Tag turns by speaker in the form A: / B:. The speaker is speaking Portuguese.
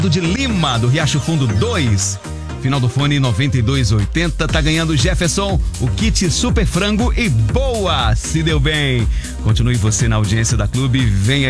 A: de Lima, do Riacho Fundo 2. Final do fone 9280, tá ganhando Jefferson, o kit Super Frango e boa, se deu bem. Continue você na audiência da Clube, venha